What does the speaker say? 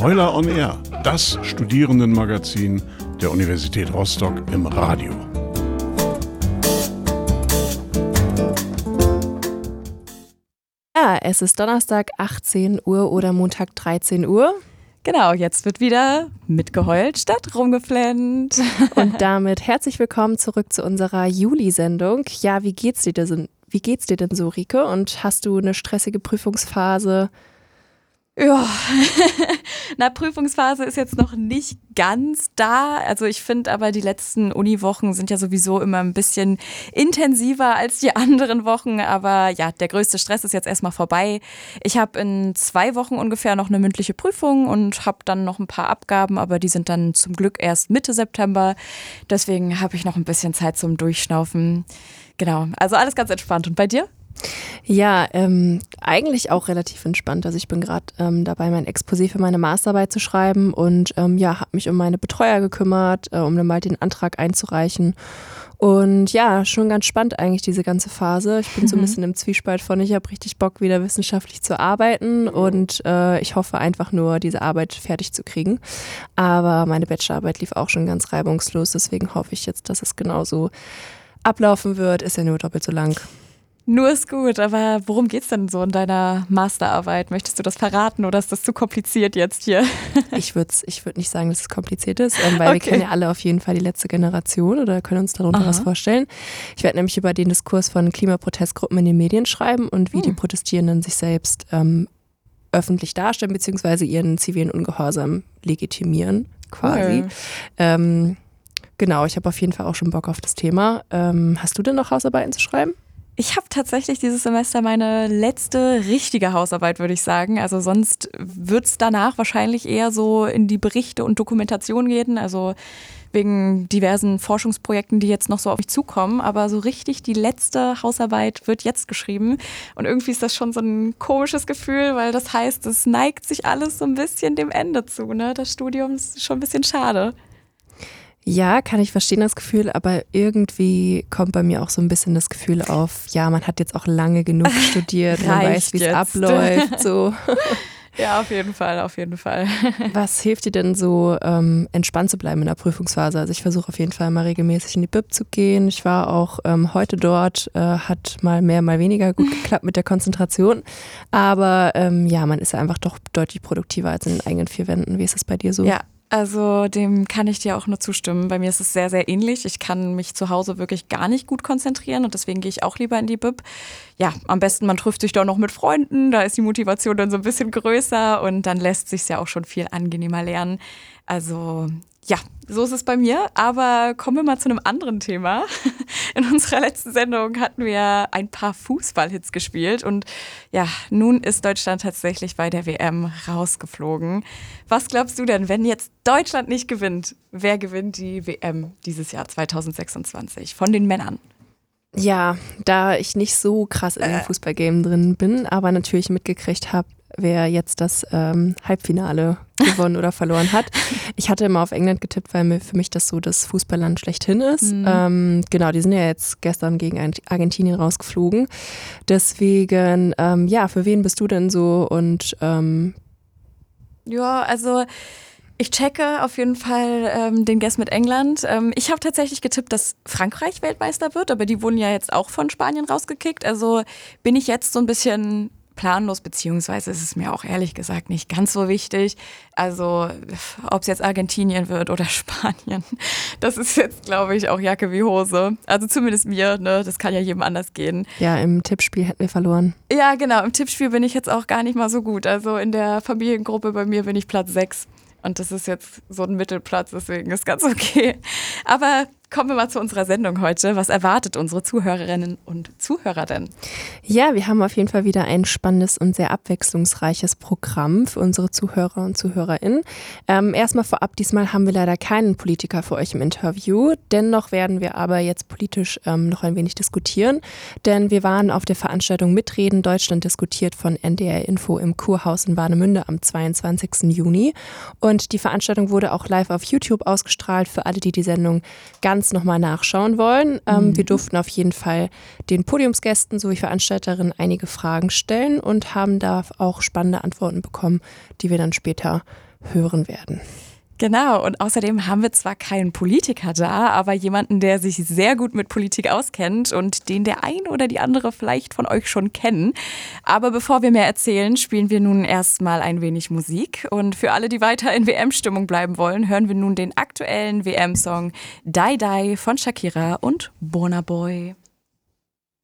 Heuler on Air, das Studierendenmagazin der Universität Rostock im Radio. Ja, es ist Donnerstag 18 Uhr oder Montag 13 Uhr. Genau, jetzt wird wieder mitgeheult statt rumgeflennt. Und damit herzlich willkommen zurück zu unserer Juli-Sendung. Ja, wie geht's dir denn so, Rike? Und hast du eine stressige Prüfungsphase? Ja, Prüfungsphase ist jetzt noch nicht ganz da. Also ich finde aber, die letzten Uniwochen sind ja sowieso immer ein bisschen intensiver als die anderen Wochen. Aber ja, der größte Stress ist jetzt erstmal vorbei. Ich habe in 2 Wochen ungefähr noch eine mündliche Prüfung und habe dann noch ein paar Abgaben, aber die sind dann zum Glück erst Mitte September. Deswegen habe ich noch ein bisschen Zeit zum Durchschnaufen. Genau, also alles ganz entspannt. Und bei dir? Ja, eigentlich auch relativ entspannt. Also ich bin gerade dabei, mein Exposé für meine Masterarbeit zu schreiben und habe mich um meine Betreuer gekümmert, um dann mal den Antrag einzureichen. Und ja, schon ganz spannend eigentlich diese ganze Phase. Ich bin so ein bisschen im Zwiespalt von, ich habe richtig Bock, wieder wissenschaftlich zu arbeiten und ich hoffe einfach nur, diese Arbeit fertig zu kriegen. Aber meine Bachelorarbeit lief auch schon ganz reibungslos, deswegen hoffe ich jetzt, dass es genauso ablaufen wird. Ist ja nur doppelt so lang. Nur ist gut, aber worum geht's denn so in deiner Masterarbeit? Möchtest du das verraten oder ist das zu kompliziert jetzt hier? Ich würd nicht sagen, dass es kompliziert ist, weil wir kennen ja alle auf jeden Fall die letzte Generation oder können uns darunter was vorstellen. Ich werde nämlich über den Diskurs von Klimaprotestgruppen in den Medien schreiben und wie die Protestierenden sich selbst öffentlich darstellen bzw. ihren zivilen Ungehorsam legitimieren quasi. Cool. Genau, ich habe auf jeden Fall auch schon Bock auf das Thema. Hast du denn noch Hausarbeiten zu schreiben? Ich habe tatsächlich dieses Semester meine letzte richtige Hausarbeit, würde ich sagen. Also sonst wird es danach wahrscheinlich eher so in die Berichte und Dokumentation gehen. Also wegen diversen Forschungsprojekten, die jetzt noch so auf mich zukommen. Aber so richtig die letzte Hausarbeit wird jetzt geschrieben. Und irgendwie ist das schon so ein komisches Gefühl, weil das heißt, es neigt sich alles so ein bisschen dem Ende zu. Ne? Das Studium ist schon ein bisschen schade. Ja, kann ich verstehen, das Gefühl, aber irgendwie kommt bei mir auch so ein bisschen das Gefühl auf, ja, man hat jetzt auch lange genug studiert, man weiß, wie es abläuft, so. Ja, auf jeden Fall, auf jeden Fall. Was hilft dir denn so, entspannt zu bleiben in der Prüfungsphase? Also ich versuche auf jeden Fall mal regelmäßig in die Bib zu gehen. Ich war auch heute dort, hat mal mehr, mal weniger gut geklappt mit der Konzentration. Aber man ist ja einfach doch deutlich produktiver als in den eigenen 4 Wänden. Wie ist es bei dir so? Ja. Also dem kann ich dir auch nur zustimmen. Bei mir ist es sehr, sehr ähnlich. Ich kann mich zu Hause wirklich gar nicht gut konzentrieren und deswegen gehe ich auch lieber in die Bib. Ja, am besten man trifft sich doch noch mit Freunden, da ist die Motivation dann so ein bisschen größer und dann lässt sich ja auch schon viel angenehmer lernen. Also ja, so ist es bei mir, aber kommen wir mal zu einem anderen Thema. In unserer letzten Sendung hatten wir ein paar Fußballhits gespielt und ja, nun ist Deutschland tatsächlich bei der WM rausgeflogen. Was glaubst du denn, wenn jetzt Deutschland nicht gewinnt, wer gewinnt die WM dieses Jahr 2026 von den Männern? Ja, da ich nicht so krass in dem Fußballgame drin bin, aber natürlich mitgekriegt habe, wer jetzt das Halbfinale gewonnen oder verloren hat. Ich hatte immer auf England getippt, weil für mich das so das Fußballland schlechthin ist. Genau, die sind ja jetzt gestern gegen Argentinien rausgeflogen. Deswegen, für wen bist du denn so? Und ja, also ich checke auf jeden Fall den Guess mit England. Ich habe tatsächlich getippt, dass Frankreich Weltmeister wird, aber die wurden ja jetzt auch von Spanien rausgekickt. Also bin ich jetzt so ein bisschen planlos, beziehungsweise ist es mir auch ehrlich gesagt nicht ganz so wichtig. Also ob es jetzt Argentinien wird oder Spanien, das ist jetzt, glaube ich, auch Jacke wie Hose. Also zumindest mir, ne? Das kann ja jedem anders gehen. Ja, im Tippspiel hätten wir verloren. Ja, genau, im Tippspiel bin ich jetzt auch gar nicht mal so gut. Also in der Familiengruppe bei mir bin ich Platz 6. Und das ist jetzt so ein Mittelplatz, deswegen ist ganz okay. Aber kommen wir mal zu unserer Sendung heute. Was erwartet unsere Zuhörerinnen und Zuhörer denn? Ja, wir haben auf jeden Fall wieder ein spannendes und sehr abwechslungsreiches Programm für unsere Zuhörer und ZuhörerInnen. Erstmal vorab, diesmal haben wir leider keinen Politiker für euch im Interview. Dennoch werden wir aber jetzt politisch noch ein wenig diskutieren. Denn wir waren auf der Veranstaltung Mitreden Deutschland diskutiert von NDR Info im Kurhaus in Warnemünde am 22. Juni. Und die Veranstaltung wurde auch live auf YouTube ausgestrahlt für alle, die die Sendung ganz nochmal nachschauen wollen. Wir durften auf jeden Fall den Podiumsgästen sowie Veranstalterinnen einige Fragen stellen und haben da auch spannende Antworten bekommen, die wir dann später hören werden. Genau, und außerdem haben wir zwar keinen Politiker da, aber jemanden, der sich sehr gut mit Politik auskennt und den der ein oder die andere vielleicht von euch schon kennen. Aber bevor wir mehr erzählen, spielen wir nun erstmal ein wenig Musik. Und für alle, die weiter in WM-Stimmung bleiben wollen, hören wir nun den aktuellen WM-Song Die Die von Shakira und Burna Boy.